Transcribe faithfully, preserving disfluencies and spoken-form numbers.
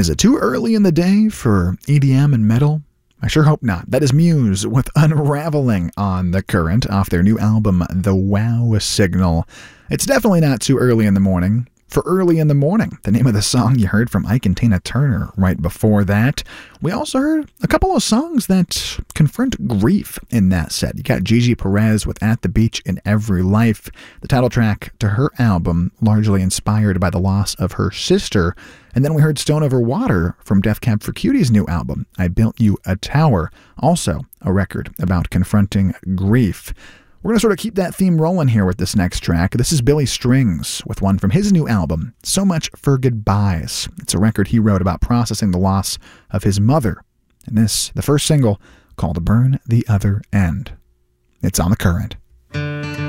Is it too early in the day for E D M and metal? I sure hope not. That is Muse with Unraveling on The Current off their new album, The Wow Signal. It's definitely not too early in the morning for Early in the Morning, the name of the song you heard from Ike and Tina Turner right before that. We also heard a couple of songs that confront grief in that set. You got Gigi Perez with At the Beach in Every Life, the title track to her album, largely inspired by the loss of her sister. And then we heard Stone Over Water from Death Cab for Cutie's new album, I Built You a Tower, also a record about confronting grief. We're going to sort of keep that theme rolling here with this next track. This is Billy Strings with one from his new album, So Much for Goodbyes. It's a record he wrote about processing the loss of his mother. And this, the first single, called Burn the Other End. It's on The Current.